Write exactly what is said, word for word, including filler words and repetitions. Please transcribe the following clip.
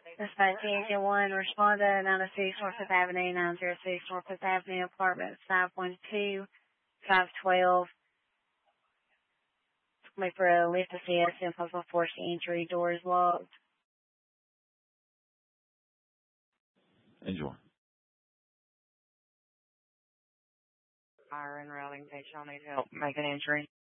Dispatch Engine one, respond to nine oh six North Fifth Avenue, nine oh six North Fifth Avenue, apartments five one two, five twelve. Wait for a lift assist and possible force entry, door is locked. Enjoy. Fire and routing, in case y'all need help, make an entry.